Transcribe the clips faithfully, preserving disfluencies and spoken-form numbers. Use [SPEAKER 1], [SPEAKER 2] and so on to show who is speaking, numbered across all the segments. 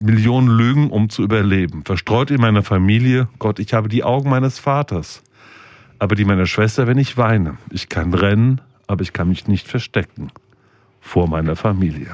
[SPEAKER 1] Millionen Lügen, um zu überleben. Verstreut in meiner Familie. Gott, ich habe die Augen meines Vaters. Aber die meiner Schwester, wenn ich weine. Ich kann rennen, aber ich kann mich nicht verstecken. Vor meiner Familie.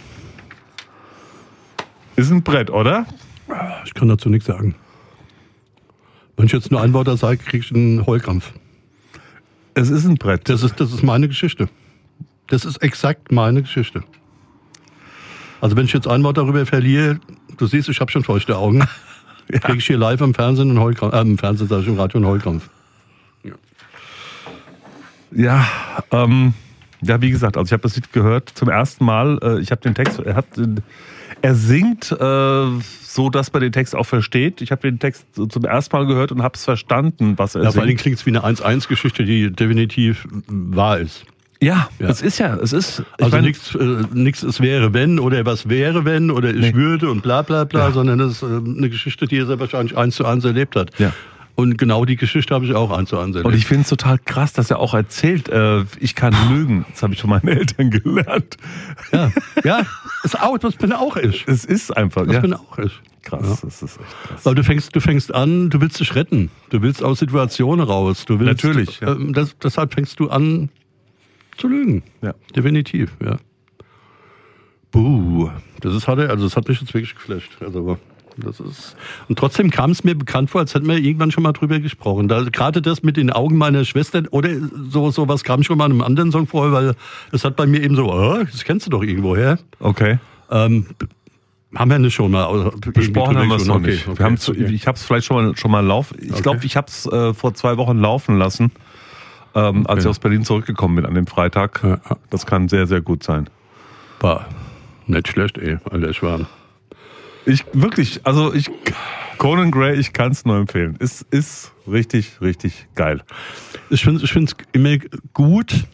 [SPEAKER 1] Ist ein Brett, oder?
[SPEAKER 2] Ich kann dazu nichts sagen. Wenn ich jetzt nur ein Wort da sage, kriege ich einen Heulkrampf.
[SPEAKER 1] Es ist ein Brett.
[SPEAKER 2] Das ist, das ist meine Geschichte. Das ist exakt meine Geschichte. Also wenn ich jetzt ein Wort darüber verliere, du siehst, ich habe schon feuchte Augen, ja. Kriege ich hier live am Fernsehen einen Heulkrampf, äh, im Fernsehen sage ich im Radio einen Heulkrampf. Ja,
[SPEAKER 1] ja, ähm, ja, wie gesagt, also ich habe das Lied gehört zum ersten Mal. Äh, ich habe den Text, er hat, er singt äh, so, dass man den Text auch versteht. Ich habe den Text zum ersten Mal gehört und habe es verstanden, was er
[SPEAKER 2] ja,
[SPEAKER 1] singt.
[SPEAKER 2] Vor allem klingt es wie eine eins eins Geschichte, die definitiv wahr ist.
[SPEAKER 1] Ja, ja, es ist ja, es ist.
[SPEAKER 2] Also nichts, äh, nichts, es wäre wenn oder was wäre wenn oder ich nee. würde und bla bla bla, ja. sondern das ist äh, eine Geschichte, die er sehr wahrscheinlich eins zu eins erlebt hat. Ja. Und genau die Geschichte habe ich auch eins zu eins erlebt.
[SPEAKER 1] Und ich finde es total krass, dass er auch erzählt, äh, ich kann lügen. Das habe ich von meinen Eltern gelernt.
[SPEAKER 2] Ja, ja, ist auch, was bin auch ich.
[SPEAKER 1] Es ist einfach,
[SPEAKER 2] was
[SPEAKER 1] ja.
[SPEAKER 2] bin auch ich.
[SPEAKER 1] Krass,
[SPEAKER 2] ja.
[SPEAKER 1] das ist echt krass.
[SPEAKER 2] Aber du fängst, du fängst an, du willst dich retten. Du willst aus Situationen raus. Du willst,
[SPEAKER 1] Natürlich. Ja.
[SPEAKER 2] Äh, das, deshalb fängst du an zu lügen.
[SPEAKER 1] Ja.
[SPEAKER 2] Definitiv, ja. Buh. Das ist, also das hat mich jetzt wirklich geflasht. Also, das ist, und trotzdem kam es mir bekannt vor, als hätten wir irgendwann schon mal drüber gesprochen. Da, gerade das mit den Augen meiner Schwester oder so, sowas kam schon mal in einem anderen Song vor, weil das hat bei mir eben so, oh, das kennst du doch irgendwo her.
[SPEAKER 1] Okay.
[SPEAKER 2] Ähm, haben wir nicht schon mal
[SPEAKER 1] besprochen, haben wir es noch
[SPEAKER 2] okay,
[SPEAKER 1] nicht.
[SPEAKER 2] Okay,
[SPEAKER 1] wir haben
[SPEAKER 2] okay.
[SPEAKER 1] Ich habe es vielleicht schon mal, schon mal laufen. Ich okay. glaube, ich habe es äh, vor zwei Wochen laufen lassen. Ähm, okay. Als ich aus Berlin zurückgekommen bin an dem Freitag. Ja. Das kann sehr, sehr gut sein.
[SPEAKER 2] War nicht schlecht, ey, alter Schwan.
[SPEAKER 1] Ich, wirklich, also ich, Conan Gray, ich kann es nur empfehlen. Es ist richtig, richtig geil.
[SPEAKER 2] Ich finde es immer gut,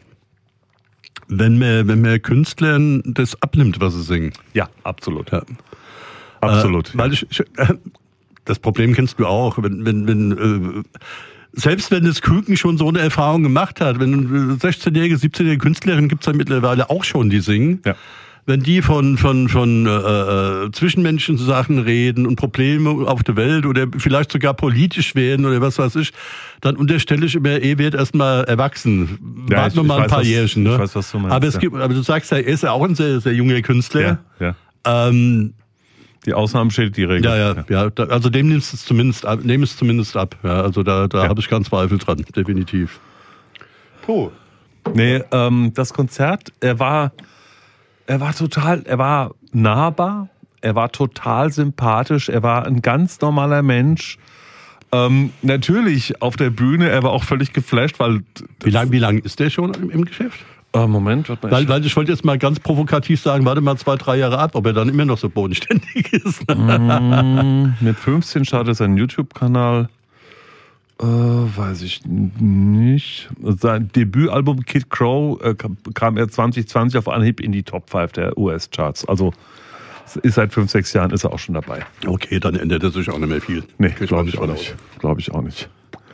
[SPEAKER 2] wenn man, wenn man Künstlern das abnimmt, was sie singen.
[SPEAKER 1] Ja, absolut. Ja. Absolut.
[SPEAKER 2] Äh, weil ich, ich, äh, das Problem kennst du auch, wenn, wenn, wenn äh, selbst wenn das Küken schon so eine Erfahrung gemacht hat, wenn sechzehnjährige, siebzehnjährige Künstlerinnen gibt es ja mittlerweile auch schon, die singen. Ja. Wenn die von von von äh, äh, zwischenmenschlichen Sachen reden und Probleme auf der Welt oder vielleicht sogar politisch werden oder was weiß ich, dann unterstelle ich immer, er wird erstmal erwachsen.
[SPEAKER 1] Ja,
[SPEAKER 2] Warten wir mal ein
[SPEAKER 1] weiß,
[SPEAKER 2] paar
[SPEAKER 1] was,
[SPEAKER 2] Jährchen. Ne?
[SPEAKER 1] Ich weiß, was du meinst.
[SPEAKER 2] Aber es
[SPEAKER 1] ja.
[SPEAKER 2] gibt, aber du sagst ja, er ist ja auch ein sehr, sehr junger Künstler.
[SPEAKER 1] Ja, ja.
[SPEAKER 2] Ähm,
[SPEAKER 1] Die Ausnahmen steht die Regel.
[SPEAKER 2] Ja, ja, ja. ja da, also dem nimmst es zumindest ab. Nehm es zumindest ab. Ja, also da, da ja. habe ich keinen Zweifel dran, definitiv.
[SPEAKER 1] Puh. Nee, ähm, das Konzert, er war, er war total, er war nahbar, er war total sympathisch, er war ein ganz normaler Mensch. Ähm, natürlich auf der Bühne, er war auch völlig geflasht, weil...
[SPEAKER 2] Wie lange wie lang ist der schon im, im Geschäft?
[SPEAKER 1] Äh, Moment, warte mal.
[SPEAKER 2] Weil, weil ich wollte jetzt mal ganz provokativ sagen, warte mal zwei, drei Jahre ab, ob er dann immer noch so bodenständig ist.
[SPEAKER 1] mm, mit fünfzehn startet sein YouTube-Kanal. Äh, weiß ich nicht. Sein Debütalbum Kid Crow äh, kam er zwanzig zwanzig auf Anhieb in die Top fünf der U S-Charts. Also ist seit fünf, sechs Jahren ist er auch schon dabei.
[SPEAKER 2] Okay, dann ändert er sich auch nicht mehr viel.
[SPEAKER 1] Nee, glaube ich auch nicht. Glaube ich auch nicht.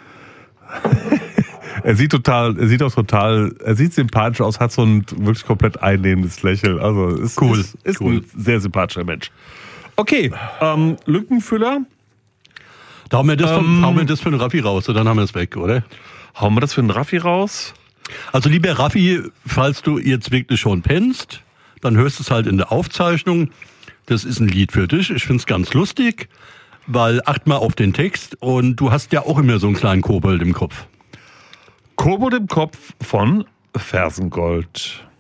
[SPEAKER 1] Er sieht total, er sieht auch total, er sieht sympathisch aus, hat so ein wirklich komplett einnehmendes Lächeln. Also ist
[SPEAKER 2] cool,
[SPEAKER 1] ist, ist
[SPEAKER 2] cool.
[SPEAKER 1] ein sehr sympathischer Mensch. Okay, ähm, Lückenfüller.
[SPEAKER 2] Da hauen wir das, ähm, von, hauen wir das für den Raffi raus, und dann haben wir es weg, oder?
[SPEAKER 1] Hauen wir das für den Raffi raus?
[SPEAKER 2] Also lieber Raffi, falls du jetzt wirklich schon pennst, dann hörst du es halt in der Aufzeichnung. Das ist ein Lied für dich. Ich finde es ganz lustig, weil acht mal auf den Text und du hast ja auch immer so einen kleinen Kobold im Kopf.
[SPEAKER 1] Kobold im Kopf von Fersengold.